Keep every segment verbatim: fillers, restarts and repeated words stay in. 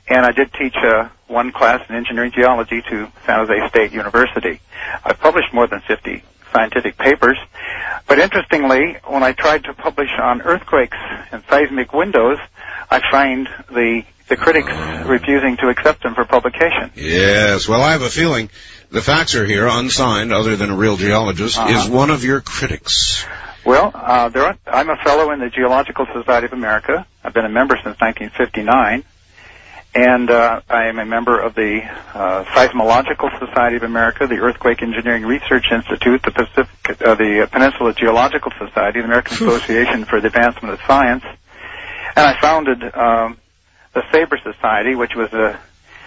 and I did teach uh, one class in engineering geology to San Jose State University. I've published more than fifty scientific papers, but interestingly, when I tried to publish on earthquakes and seismic windows, I find the the critics refusing to accept them for publication. Yes, well, I have a feeling the faxer here, unsigned, other than a real geologist, uh-huh. is one of your critics. Well, uh, there are, I'm a fellow in the Geological Society of America. I've been a member since nineteen fifty-nine. And uh, I am a member of the uh, Seismological Society of America, the Earthquake Engineering Research Institute, the Pacific, uh, the Peninsula Geological Society, the American Association for the Advancement of Science. And I founded um, the Sabre Society, which was a,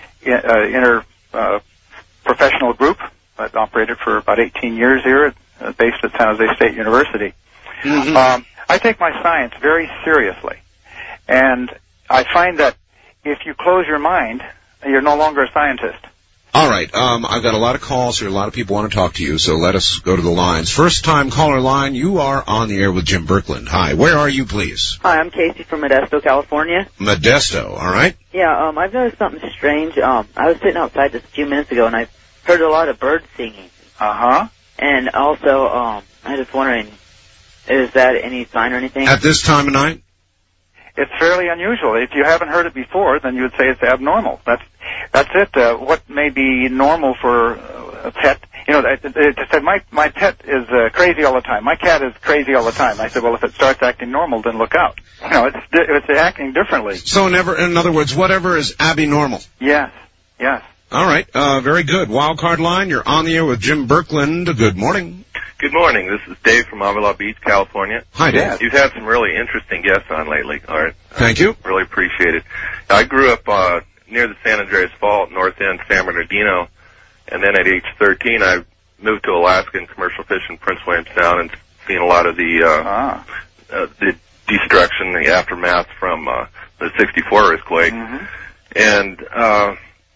a inter uh, professional group that operated for about eighteen years here, uh, based at San Jose State University. Mm-hmm. Um, I take my science very seriously, and I find that if you close your mind, you're no longer a scientist. All right. Um, I've got a lot of calls here. A lot of people want to talk to you, so let us go to the lines. First-time caller line, you are on the air with Jim Birkeland. Hi. Where are you, please? Hi, I'm Casey from Modesto, California. Modesto, all right. Yeah, um, I've noticed something strange. Um, I was sitting outside just a few minutes ago, and I heard a lot of birds singing. Uh-huh. And also, um, I was just wondering, is that any sign or anything? At this time of night? It's fairly unusual. If you haven't heard it before, then you would say it's abnormal. That's that's it. Uh, what may be normal for a pet? You know, it, it said my my pet is uh, crazy all the time. My cat is crazy all the time. I said, well, if it starts acting normal, then look out. You know, it's it's acting differently. So, never, in other words, whatever is abnormal. Yes. Yes. All right. Uh, very good. Wild card line. You're on the air with Jim Birkeland. Good morning. Good morning. This is Dave from Avila Beach, California. Hi, Dave. You've had some really interesting guests on lately. All right. Thank you. Really appreciate it. I grew up uh, near the San Andreas Fault, north end, San Bernardino, and then at age thirteen, I moved to Alaska and commercial fish in Prince William Sound and seen a lot of the uh, ah. uh, the destruction, the aftermath from uh, the sixty-four earthquake. Mm-hmm. And uh,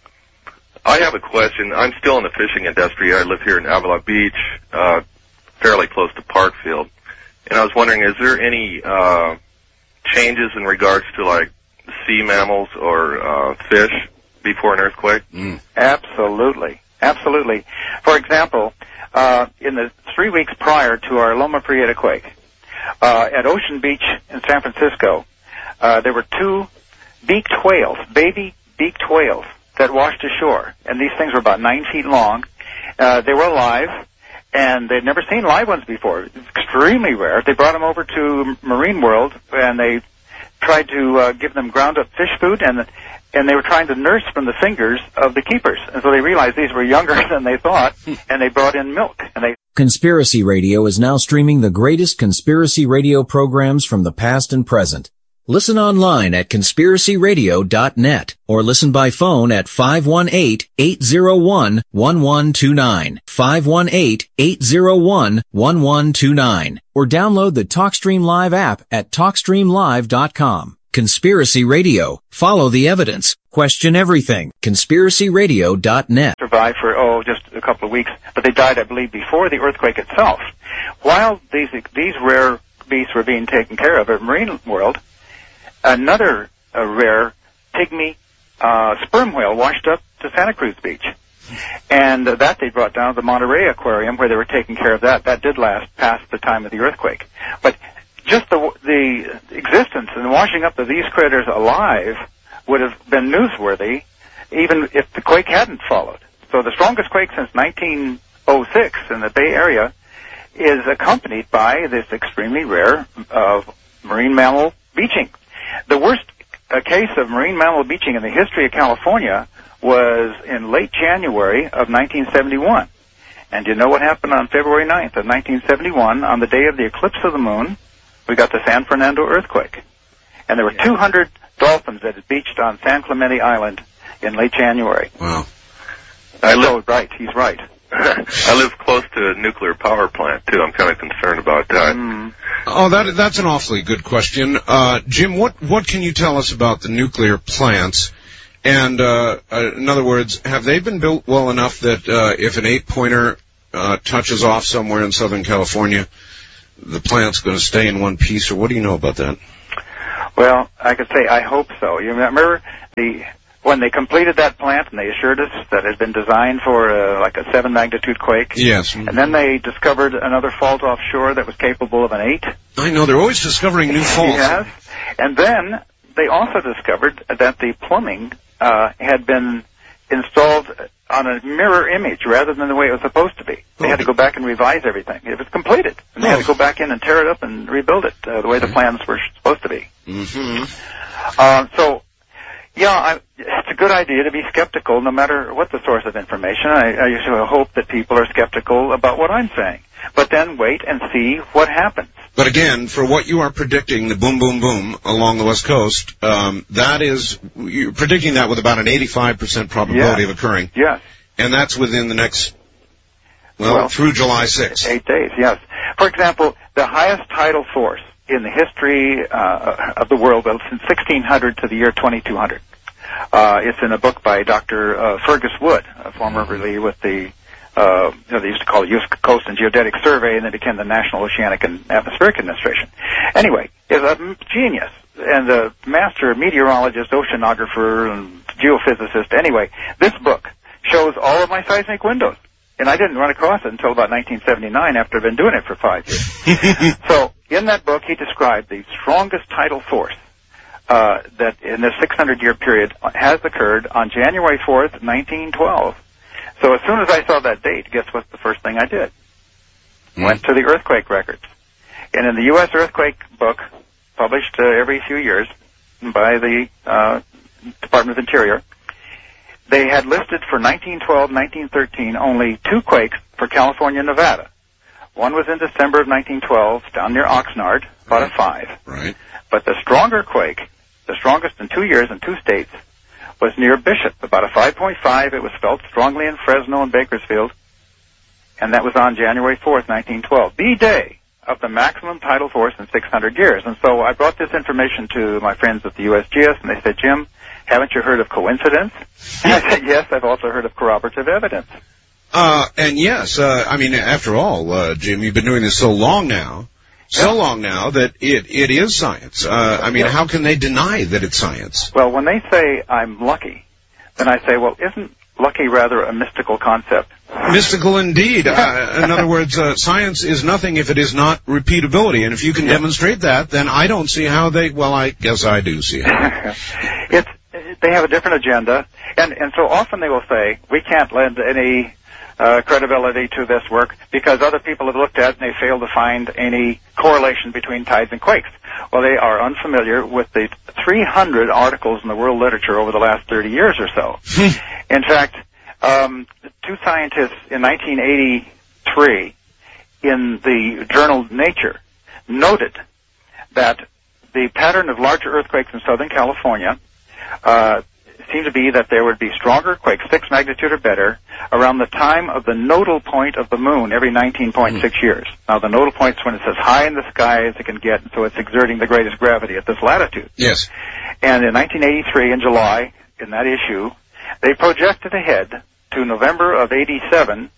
I have a question. I'm still in the fishing industry. I live here in Avila Beach, uh, fairly close to Parkfield. And I was wondering, is there any uh, changes in regards to, like, sea mammals or uh, fish before an earthquake? Mm. Absolutely. Absolutely. For example, uh, in the three weeks prior to our Loma Prieta quake, uh, at Ocean Beach in San Francisco, uh, there were two beaked whales, baby beaked whales, that washed ashore. And these things were about nine feet long. Uh, they were alive, and they'd never seen live ones before. It's extremely rare. They brought them over to Marine World, and they tried to uh, give them ground-up fish food, and and they were trying to nurse from the fingers of the keepers. And so they realized these were younger than they thought, and they brought in milk. And they Conspiracy Radio is now streaming the greatest conspiracy radio programs from the past and present. Listen online at conspiracy radio dot net or listen by phone at five one eight, eight zero one, one one two nine, five one eight, eight zero one, one one two nine, or download the TalkStream Live app at talk stream live dot com. Conspiracy Radio. Follow the evidence. Question everything. conspiracy radio dot net. Survived for, oh, just a couple of weeks, but they died, I believe, before the earthquake itself. While these these rare beasts were being taken care of at Marine World, another uh, rare pygmy uh, sperm whale washed up to Santa Cruz Beach. And uh, that they brought down to the Monterey Aquarium, where they were taking care of that. That did last past the time of the earthquake. But just the, the existence and washing up of these critters alive would have been newsworthy, even if the quake hadn't followed. So the strongest quake since nineteen oh six in the Bay Area is accompanied by this extremely rare uh, marine mammal beaching. The worst uh, case of marine mammal beaching in the history of California was in late January of nineteen seventy-one. And you know what happened on February ninth of nineteen seventy-one? On the day of the eclipse of the moon, we got the San Fernando earthquake. And there were two hundred dolphins that had beached on San Clemente Island in late January. Wow. I live, oh, right, he's right. I live close to a nuclear power plant, too. I'm kind of concerned about that. Mm. Oh, that that's an awfully good question. Uh, Jim, what, what can you tell us about the nuclear plants? And, uh, uh, in other words, have they been built well enough that uh, if an eight-pointer uh, touches off somewhere in Southern California, the plant's going to stay in one piece, or what do you know about that? Well, I could say I hope so. You remember the when they completed that plant and they assured us that it had been designed for uh, like a seven magnitude quake. Yes. And then they discovered another fault offshore that was capable of an eight. I know, they're always discovering new faults. Yes. And then they also discovered that the plumbing uh, had been installed on a mirror image rather than the way it was supposed to be. They oh. had to go back and revise everything. It was completed. And they oh. had to go back in and tear it up and rebuild it uh, the way the plans were supposed to be. Mm-hmm. Uh, so, yeah, I, it's a good idea to be skeptical no matter what the source of information. I, I usually hope that people are skeptical about what I'm saying. But then wait and see what happens. But again, for what you are predicting, the boom, boom, boom along the West Coast, um, that is, you're predicting that with about an eighty-five percent probability yes. of occurring. Yes. And that's within the next, well, well through July sixth. Eight days, yes. For example, the highest tidal force in the history uh, of the world, well, since sixteen hundred to the year twenty-two hundred. Uh, it's in a book by Doctor Uh, Fergus Wood, uh, formerly with the Uh, you know, they used to call it U S Coast and Geodetic Survey, and then became the National Oceanic and Atmospheric Administration. Anyway, is a genius and a master meteorologist, oceanographer, and geophysicist. Anyway, this book shows all of my seismic windows, and I didn't run across it until about nineteen seventy-nine after I've been doing it for five years. So, in that book, he described the strongest tidal force uh, that in this six hundred year period has occurred on January fourth, nineteen twelve. So as soon as I saw that date, guess what's the first thing I did? Mm. Went to the earthquake records. And in the U S earthquake book, published uh, every few years by the uh, Department of Interior, they had listed for nineteen twelve, nineteen thirteen only two quakes for California and Nevada. One was in December of nineteen twelve down near Oxnard, about right. a five. Right. But the stronger quake, the strongest in two years in two states, was near Bishop, about a five point five. It was felt strongly in Fresno and Bakersfield, and that was on January fourth, nineteen twelve, the day of the maximum tidal force in six hundred years. And so I brought this information to my friends at the U S G S, and they said, Jim, haven't you heard of coincidence? And I said, yes, I've also heard of corroborative evidence. Uh, and yes, uh, I mean, after all, uh, Jim, you've been doing this so long now, so yeah. long now that it, it is science. Uh, I mean, yeah. how can they deny that it's science? Well, when they say I'm lucky, then I say, well, isn't lucky rather a mystical concept? Mystical indeed. uh, in other words, uh, science is nothing if it is not repeatability. And if you can yeah. demonstrate that, then I don't see how they, well, I guess I do see how. it's, they have a different agenda. And, and so often they will say, we can't lend any Uh, credibility to this work because other people have looked at it and they failed to find any correlation between tides and quakes. Well, they are unfamiliar with the three hundred articles in the world literature over the last thirty years or so. In fact, um, two scientists in nineteen eighty-three in the journal Nature noted that the pattern of larger earthquakes in Southern California uh, seemed to be that there would be stronger quakes, six magnitude or better, around the time of the nodal point of the moon every nineteen point six mm. years. Now, the nodal point is when it's as high in the sky as it can get, and so it's exerting the greatest gravity at this latitude. Yes. And in nineteen eighty-three, in July, in that issue, they projected ahead to November of eighty-seven,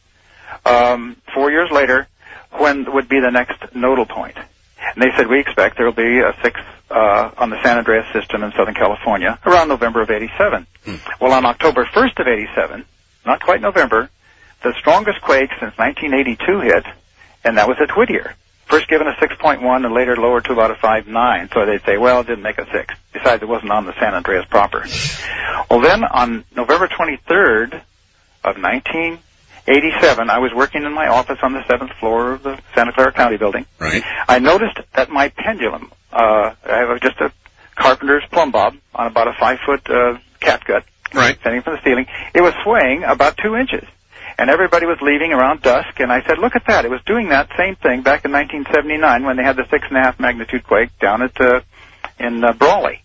um, four years later, when would be the next nodal point. And they said, we expect there will be a six uh, on the San Andreas system in Southern California around November of eighty-seven. Hmm. Well, on October first of eighty-seven, not quite November, the strongest quake since nineteen eighty-two hit, and that was at Whittier. First given a six point one and later lowered to about a five point nine. So they'd say, well, it didn't make a six. Besides, it wasn't on the San Andreas proper. Well, then on November twenty-third of nineteen eighty-seven, I was working in my office on the seventh floor of the Santa Clara County building. Right. I noticed that my pendulum, uh, I have just a carpenter's plumb bob on about a five-foot uh, catgut, right, hanging from the ceiling. It was swaying about two inches. And everybody was leaving around dusk, and I said, look at that. It was doing that same thing back in nineteen seventy-nine when they had the six and a half magnitude quake down at, uh, in uh, Brawley.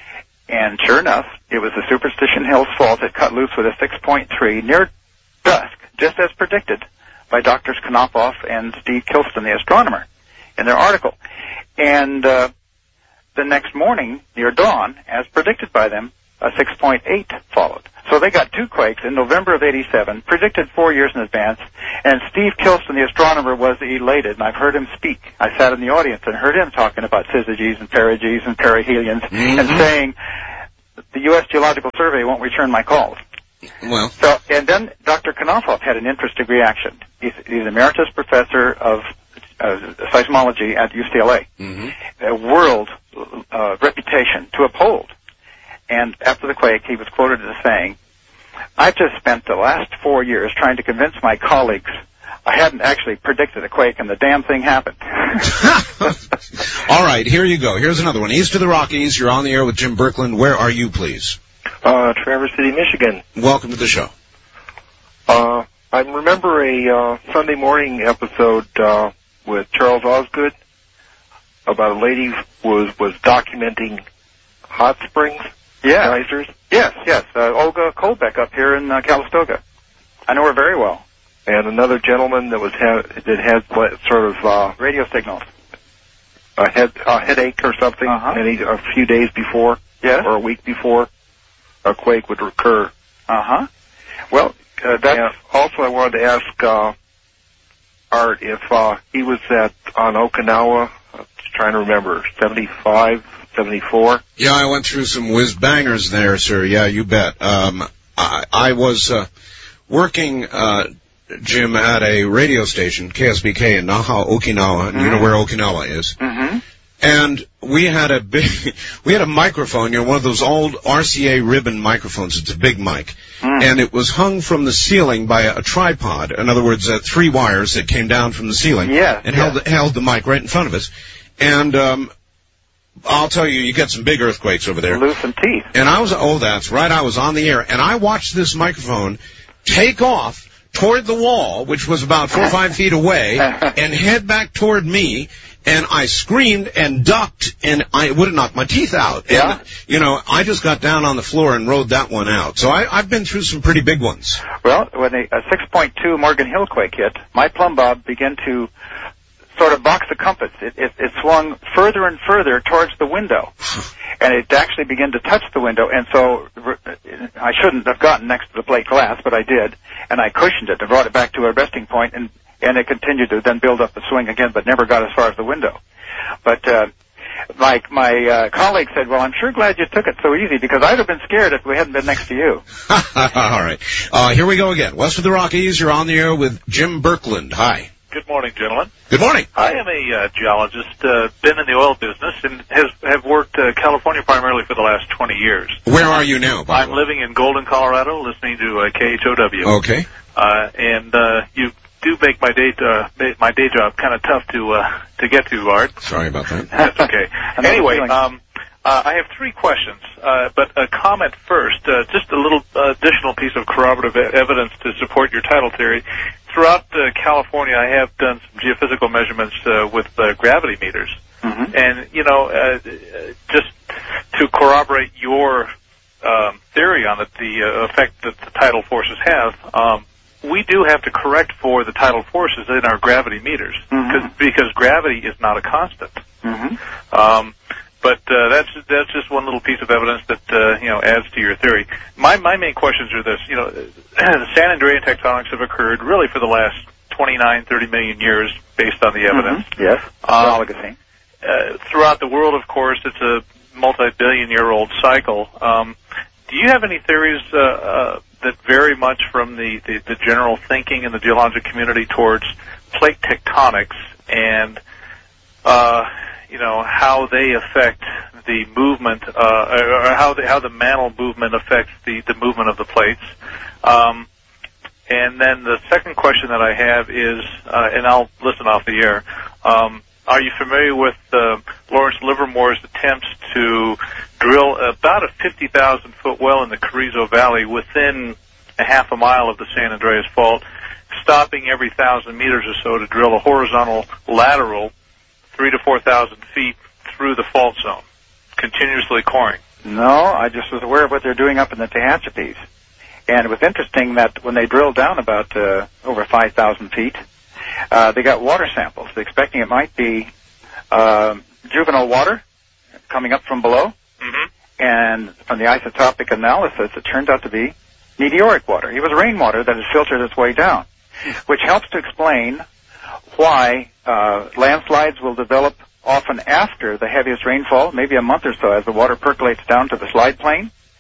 And sure enough, it was the Superstition Hills Fault that cut loose with a six point three near dusk, just as predicted by Doctors Knopoff and Steve Kilston, the astronomer, in their article. And uh, the next morning, near dawn, as predicted by them, a six point eight followed. So they got two quakes in November of eighty-seven, predicted four years in advance, and Steve Kilston, the astronomer, was elated, and I've heard him speak. I sat in the audience and heard him talking about syzygies and perigees and perihelions, mm-hmm. and saying, the U S Geological Survey won't return my calls. Well, So, and then Doctor Knopfhoff had an interesting reaction. He's, he's emeritus professor of uh, seismology at U C L A. mm-hmm. A world uh, reputation to uphold. And after the quake, he was quoted as saying, "I've just spent the last four years trying to convince my colleagues I hadn't actually predicted a quake, and the damn thing happened." All right, here you go. Here's another one. East of the Rockies, you're on the air with Jim Birkeland. Where are you, please? Uh, Traverse City, Michigan. Welcome to the show. Uh, I remember a uh, Sunday morning episode uh, with Charles Osgood about a lady who was was documenting hot springs, Yeah. geysers, Yes, yes. Uh, Olga Kolbeck up here in uh, Calistoga. I know her very well. and another gentleman that was ha- that had what, sort of uh, Radio signals. a head a headache or something, Uh-huh. and he, a few days before Yes. or a week before a quake would occur. Uh-huh. Well, uh, that's... And also, I wanted to ask uh, Art if uh, he was at on Okinawa. I'm just trying to remember, seventy-five, seventy-four. Yeah, I went through some whiz bangers there, sir. Yeah, you bet. Um, I, I was uh, working, uh, Jim, at a radio station, K S B K in Naha, Okinawa. And you know where Okinawa is. Mm-hmm. And we had a big, we had a microphone, you know, one of those old R C A ribbon microphones. It's a big mic. Mm. And it was hung from the ceiling by a, a tripod. In other words, uh, three wires that came down from the ceiling. Yeah, And yeah. held, the, held the mic right in front of us. And, um, I'll tell you, you get some big earthquakes over there. Loosen teeth. And I was, oh, that's right, I was on the air. And I watched this microphone take off toward the wall, which was about four or five feet away, and head back toward me. And I screamed and ducked, and I would have knocked my teeth out. Yeah. And, you know, I just got down on the floor and rode that one out. So I, I've been through some pretty big ones. Well, when a, a six point two Morgan Hill quake hit, my plumb bob began to sort of box the compass. It, it, it swung further and further towards the window, and it actually began to touch the window. And so I shouldn't have gotten next to the plate glass, but I did, and I cushioned it and brought it back to a resting point, and and it continued to then build up the swing again, but never got as far as the window. But uh, my my uh, colleague said, "Well, I'm sure glad you took it so easy, because I'd have been scared if we hadn't been next to you." All right. Uh, here we go again. West of the Rockies, you're on the air with Jim Birkeland. Hi. Good morning, gentlemen. Good morning. I am a uh, geologist, uh, been in the oil business, and has have worked uh, California primarily for the last twenty years. Where are you now, by I'm the way? living in Golden, Colorado, listening to uh, K H O W. Okay. Uh, and uh, you do make my day uh, ma- my day job kind of tough to uh, to get to, Art. Sorry about that. That's okay. know Anyway, the feeling. um, uh, I have three questions, uh, but a comment first. Uh, just a little uh, additional piece of corroborative e- evidence to support your title theory. Throughout uh, California, I have done some geophysical measurements uh, with uh, gravity meters. Mm-hmm. And, you know, uh, just to corroborate your um, theory on it, the uh, effect that the tidal forces have, um, we do have to correct for the tidal forces in our gravity meters, Mhm. because gravity is not a constant. Mm-hmm. Um, but uh, that's that's just one little piece of evidence that uh, you know adds to your theory. My my main questions are this: you know, the San Andreas tectonics have occurred really for the last twenty-nine, thirty million years, based on the evidence. Mm-hmm. Yes. Um, Oligocene. Uh, throughout the world, of course, it's a multi-billion-year-old cycle. Um, do you have any theories uh, uh, that vary much from the, the, the general thinking in the geologic community towards plate tectonics and, uh, you know, how they affect the movement, uh, or how the, how the mantle movement affects the, the movement of the plates? Um, and then the second question that I have is, uh, and I'll listen off the air, um, are you familiar with uh, Lawrence Livermore's attempts to drill about a fifty thousand foot well in the Carrizo Valley within a half a mile of the San Andreas Fault, stopping every thousand meters or so to drill a horizontal lateral three to four thousand feet through the fault zone, continuously coring? No, I just was aware of what they're doing up in the Tehachapi's. And it was interesting that when they drilled down about uh, over five thousand feet, uh, they got water samples, expecting it might be uh, juvenile water coming up from below. Mm-hmm. And from the isotopic analysis, it turned out to be meteoric water. It was rainwater that has filtered its way down, which helps to explain why uh, landslides will develop often after the heaviest rainfall, maybe a month or so, as the water percolates down to the slide plane.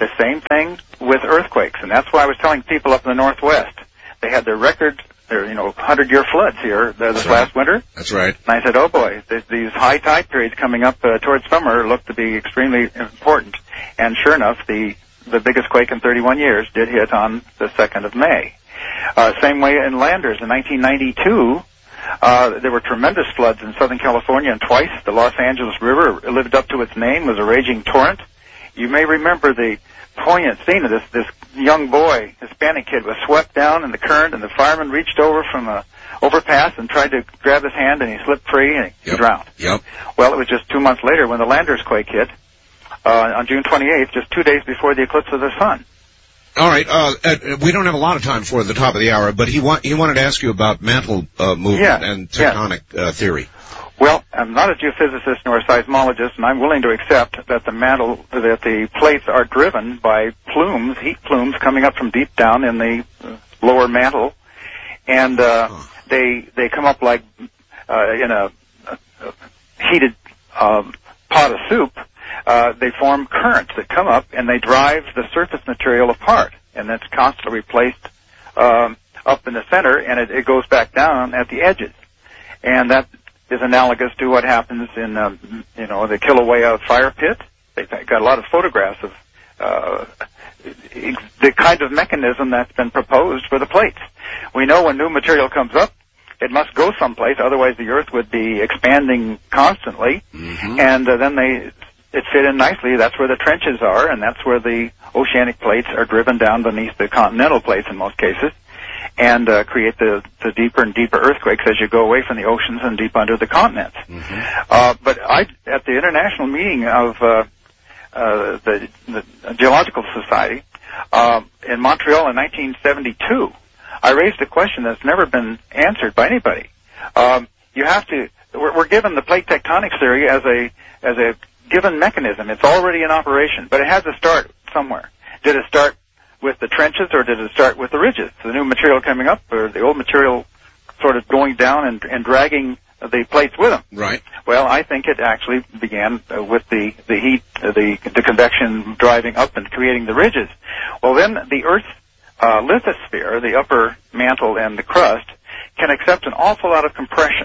The same thing with earthquakes, and that's why I was telling people up in the Northwest. They had their record, their, you know, hundred-year floods here this That's last right. winter. That's right. And I said, oh boy, th- these high tide periods coming up uh, towards summer look to be extremely important. And sure enough, the, the biggest quake in thirty-one years did hit on the second of May. Uh, same way in Landers in nineteen ninety-two. Uh, there were tremendous floods in Southern California, and twice the Los Angeles River lived up to its name, was a raging torrent. You may remember the poignant scene of this, this young boy, Hispanic kid, was swept down in the current, and the fireman reached over from a overpass and tried to grab his hand, and he slipped free, and he Yep. drowned. Yep. Well, it was just two months later when the Landers quake hit, uh, on June twenty-eighth, just two days before the eclipse of the sun. All right. Uh, uh, we don't have a lot of time for the top of the hour, but he wa- he wanted to ask you about mantle uh, movement Yeah, and tectonic uh, theory. Well, I'm not a geophysicist nor a seismologist, and I'm willing to accept that the mantle, that the plates are driven by plumes, heat plumes coming up from deep down in the uh, lower mantle, and uh, Huh. they they come up like uh, in a, a, a heated um, pot of soup. Uh, they form currents that come up and they drive the surface material apart, and that's constantly replaced um, up in the center, and it, it goes back down at the edges, and that is analogous to what happens in, um, you know, the Kilauea fire pit. They've got a lot of photographs of uh, the kind of mechanism that's been proposed for the plates. We know when new material comes up, it must go someplace, otherwise the Earth would be expanding constantly, Mm-hmm. and uh, then they it fit in nicely. That's where the trenches are, and that's where the oceanic plates are driven down beneath the continental plates in most cases, and uh, create the, the deeper and deeper earthquakes as you go away from the oceans and deep under the continents. Mm-hmm. Uh, but I, at the international meeting of uh, uh, the, the Geological Society uh, in Montreal in nineteen seventy-two, I raised a question that's never been answered by anybody. Um, you have to. We're, we're given the plate tectonics theory as a as a given mechanism. It's already in operation, but it has to start somewhere. Did it start with the trenches, or did it start with the ridges? The new material coming up, or the old material sort of going down and, and dragging the plates with them? Right. Well, I think it actually began uh, with the the heat, uh, the the convection driving up and creating the ridges. Well, then the Earth's uh, lithosphere, the upper mantle and the crust, can accept an awful lot of compression,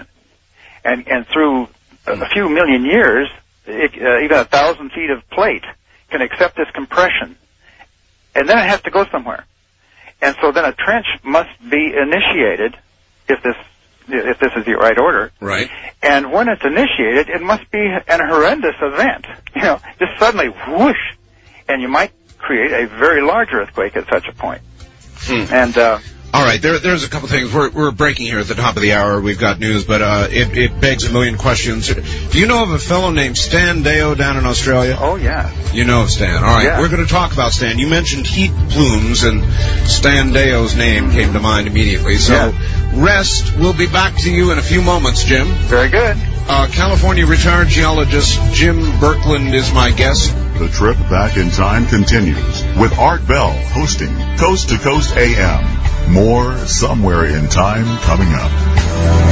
and and through a few million years, it, uh, even a thousand feet of plate can accept this compression, and then it has to go somewhere. And so then a trench must be initiated, if this if this is the right order. Right. And when it's initiated, it must be an horrendous event. You know, just suddenly whoosh, and you might create a very large earthquake at such a point. Hmm. And uh, All right, there, there's a couple things. We're, we're breaking here at the top of the hour. We've got news, but uh, it, it begs a million questions. Do you know of a fellow named Stan Deyo down in Australia? oh yeah, You know of Stan. All right, Yeah. we're going to talk about Stan. You mentioned heat plumes, and Stan Deyo's name came to mind immediately. So Yeah. rest. We'll be back to you in a few moments, Jim. very good. Uh, California retired geologist Jim Birkeland is my guest. The trip back in time continues with Art Bell hosting Coast to Coast A M. More Somewhere in Time coming up.